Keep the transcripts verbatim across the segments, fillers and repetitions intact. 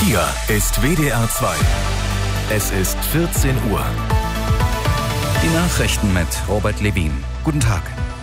Hier ist W D R zwei. Es ist vierzehn Uhr. Die Nachrichten mit Robert Levin. Guten Tag.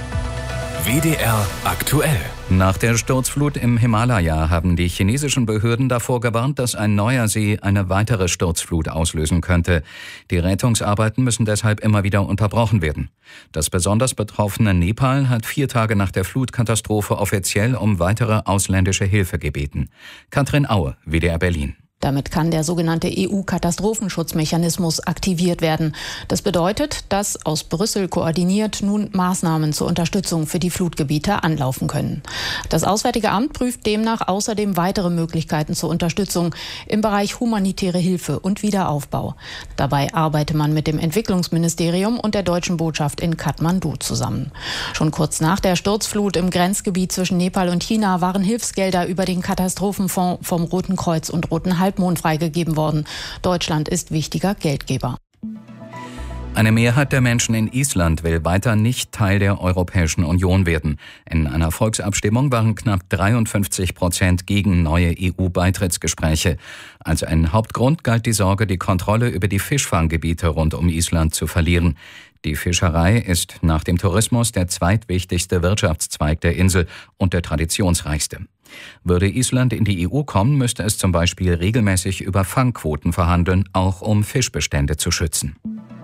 W D R aktuell. Nach der Sturzflut im Himalaya haben die chinesischen Behörden davor gewarnt, dass ein neuer See eine weitere Sturzflut auslösen könnte. Die Rettungsarbeiten müssen deshalb immer wieder unterbrochen werden. Das besonders betroffene Nepal hat vier Tage nach der Flutkatastrophe offiziell um weitere ausländische Hilfe gebeten. Katrin Aue, W D R Berlin. Damit kann der sogenannte E U-Katastrophenschutzmechanismus aktiviert werden. Das bedeutet, dass aus Brüssel koordiniert nun Maßnahmen zur Unterstützung für die Flutgebiete anlaufen können. Das Auswärtige Amt prüft demnach außerdem weitere Möglichkeiten zur Unterstützung im Bereich humanitäre Hilfe und Wiederaufbau. Dabei arbeite man mit dem Entwicklungsministerium und der deutschen Botschaft in Kathmandu zusammen. Schon kurz nach der Sturzflut im Grenzgebiet zwischen Nepal und China waren Hilfsgelder über den Katastrophenfonds vom Roten Kreuz und Roten Halbmond freigegeben worden. Deutschland ist wichtiger Geldgeber. Eine Mehrheit der Menschen in Island will weiter nicht Teil der Europäischen Union werden. In einer Volksabstimmung waren knapp dreiundfünfzig Prozent gegen neue E U-Beitrittsgespräche. Als ein Hauptgrund galt die Sorge, die Kontrolle über die Fischfanggebiete rund um Island zu verlieren. Die Fischerei ist nach dem Tourismus der zweitwichtigste Wirtschaftszweig der Insel und der traditionsreichste. Würde Island in die E U kommen, müsste es zum Beispiel regelmäßig über Fangquoten verhandeln, auch um Fischbestände zu schützen.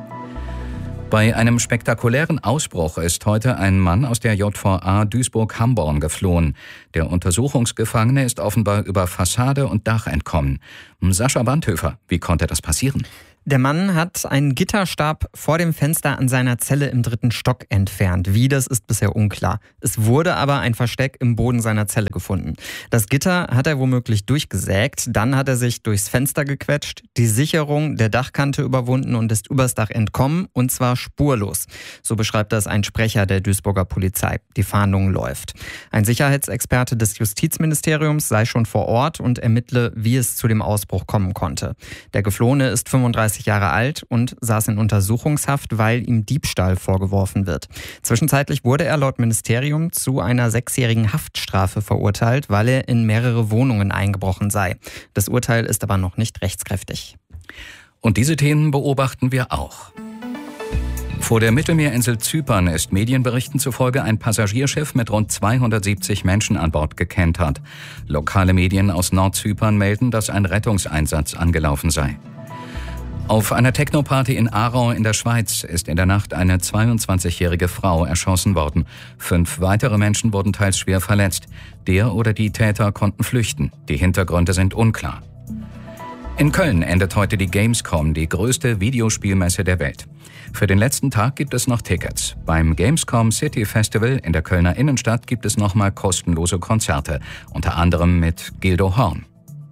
Bei einem spektakulären Ausbruch ist heute ein Mann aus der J V A Duisburg-Hamborn geflohen. Der Untersuchungsgefangene ist offenbar über Fassade und Dach entkommen. Sascha Bandhöfer, wie konnte das passieren? Der Mann hat einen Gitterstab vor dem Fenster an seiner Zelle im dritten Stock entfernt. Wie, das ist bisher unklar. Es wurde aber ein Versteck im Boden seiner Zelle gefunden. Das Gitter hat er womöglich durchgesägt. Dann hat er sich durchs Fenster gequetscht, die Sicherung der Dachkante überwunden und ist übers Dach entkommen, und zwar spurlos. So beschreibt das ein Sprecher der Duisburger Polizei. Die Fahndung läuft. Ein Sicherheitsexperte des Justizministeriums sei schon vor Ort und ermittle, wie es zu dem Ausbruch kommen konnte. Der Geflohene ist fünfunddreißig Jahre alt und saß in Untersuchungshaft, weil ihm Diebstahl vorgeworfen wird. Zwischenzeitlich wurde er laut Ministerium zu einer sechsjährigen Haftstrafe verurteilt, weil er in mehrere Wohnungen eingebrochen sei. Das Urteil ist aber noch nicht rechtskräftig. Und diese Themen beobachten wir auch. Vor der Mittelmeerinsel Zypern ist Medienberichten zufolge ein Passagierschiff mit rund zweihundertsiebzig Menschen an Bord gekentert. Lokale Medien aus Nordzypern melden, dass ein Rettungseinsatz angelaufen sei. Auf einer Techno-Party in Aarau in der Schweiz ist in der Nacht eine zweiundzwanzigjährige Frau erschossen worden. Fünf weitere Menschen wurden teils schwer verletzt. Der oder die Täter konnten flüchten. Die Hintergründe sind unklar. In Köln endet heute die Gamescom, die größte Videospielmesse der Welt. Für den letzten Tag gibt es noch Tickets. Beim Gamescom City Festival in der Kölner Innenstadt gibt es nochmal kostenlose Konzerte, unter anderem mit Gildo Horn.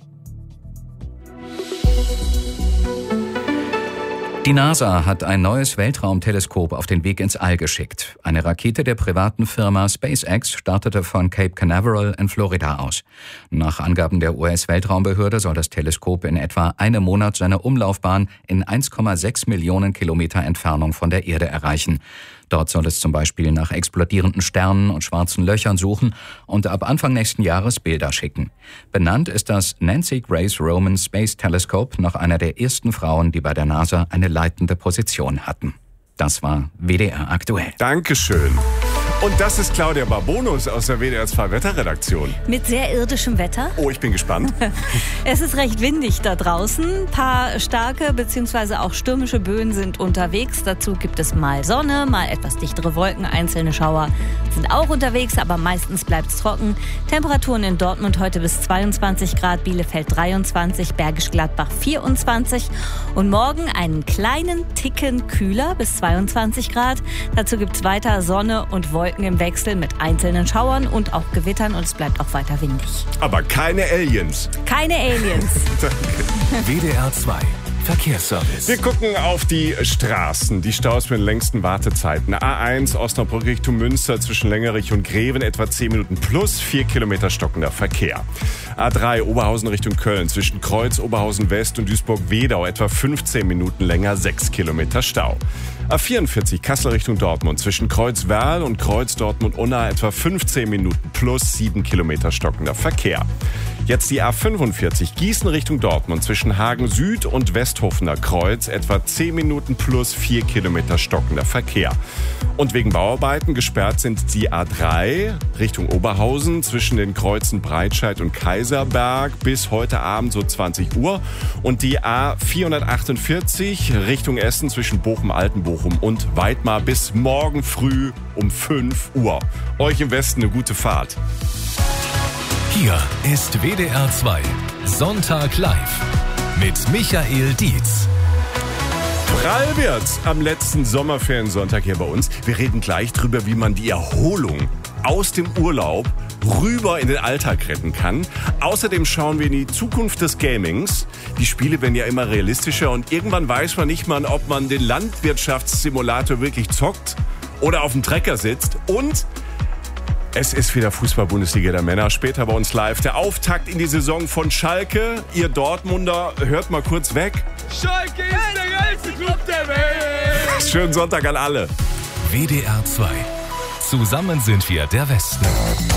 Die NASA hat ein neues Weltraumteleskop auf den Weg ins All geschickt. Eine Rakete der privaten Firma SpaceX startete von Cape Canaveral in Florida aus. Nach Angaben der U S-Weltraumbehörde soll das Teleskop in etwa einem Monat seine Umlaufbahn in eins Komma sechs Millionen Kilometer Entfernung von der Erde erreichen. Dort soll es zum Beispiel nach explodierenden Sternen und schwarzen Löchern suchen und ab Anfang nächsten Jahres Bilder schicken. Benannt ist das Nancy Grace Roman Space Telescope nach einer der ersten Frauen, die bei der NASA eine leitende Position hatten. Das war W D R aktuell. Dankeschön. Und das ist Claudia Barbonus aus der W D R zwei Wetterredaktion. Mit sehr irdischem Wetter. Oh, ich bin gespannt. Es ist recht windig da draußen. Ein paar starke bzw. auch stürmische Böen sind unterwegs. Dazu gibt es mal Sonne, mal etwas dichtere Wolken. Einzelne Schauer sind auch unterwegs, aber meistens bleibt es trocken. Temperaturen in Dortmund heute bis zweiundzwanzig Grad, Bielefeld dreiundzwanzig, Bergisch Gladbach vierundzwanzig. Und morgen einen kleinen Ticken kühler bis zweiundzwanzig Grad. Dazu gibt es weiter Sonne und Wolken im Wechsel mit einzelnen Schauern und auch Gewittern, und es bleibt auch weiter windig. Aber keine Aliens. Keine Aliens. W D R zwei Verkehrsservice. Wir gucken auf die Straßen. Die Staus mit den längsten Wartezeiten. A eins Osnabrück Richtung Münster zwischen Längerich und Greven etwa zehn Minuten plus vier Kilometer stockender Verkehr. A drei Oberhausen Richtung Köln zwischen Kreuz, Oberhausen West und Duisburg-Wedau etwa fünfzehn Minuten länger, sechs Kilometer Stau. A vierundvierzig Kassel Richtung Dortmund zwischen Kreuz-Werl und Kreuz Dortmund-Unna etwa fünfzehn Minuten plus sieben Kilometer stockender Verkehr. Jetzt die A fünfundvierzig, Gießen Richtung Dortmund zwischen Hagen Süd und Westhofener Kreuz. Etwa zehn Minuten plus vier Kilometer stockender Verkehr. Und wegen Bauarbeiten gesperrt sind die A drei Richtung Oberhausen zwischen den Kreuzen Breitscheid und Kaiserberg bis heute Abend so zwanzig Uhr. Und die A vierhundertachtundvierzig Richtung Essen zwischen Bochum-Altenbochum und Weidmar bis morgen früh um fünf Uhr. Euch im Westen eine gute Fahrt. Hier ist W D R zwei Sonntag live mit Michael Dietz. Prall wird's am letzten Sommerferiensonntag hier bei uns. Wir reden gleich drüber, wie man die Erholung aus dem Urlaub rüber in den Alltag retten kann. Außerdem schauen wir in die Zukunft des Gamings. Die Spiele werden ja immer realistischer und irgendwann weiß man nicht mal, ob man den Landwirtschaftssimulator wirklich zockt oder auf dem Trecker sitzt. Und es ist wieder Fußball-Bundesliga der Männer. Später bei uns live der Auftakt in die Saison von Schalke. Ihr Dortmunder, hört mal kurz weg. Schalke ist der geilste Club der Welt. Schönen Sonntag an alle. W D R zwei. Zusammen sind wir der Westen.